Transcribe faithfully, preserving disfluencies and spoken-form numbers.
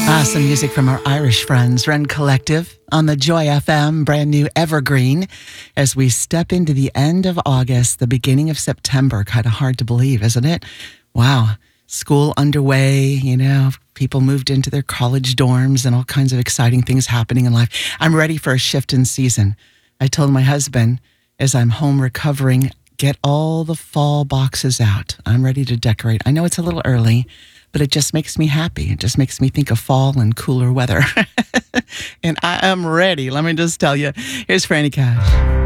Ah, some music from our Irish friends, Wren Collective, on the Joy F M, brand new Evergreen, as we step into the end of August, the beginning of September. Kind of hard to believe, isn't it? Wow. School underway, you know, people moved into their college dorms and all kinds of exciting things happening in life. I'm ready for a shift in season. I told my husband, as I'm home recovering, get all the fall boxes out. I'm ready to decorate. I know it's a little early, but it just makes me happy. It just makes me think of fall and cooler weather. And I am ready. Let me just tell you. Here's Franny Cash.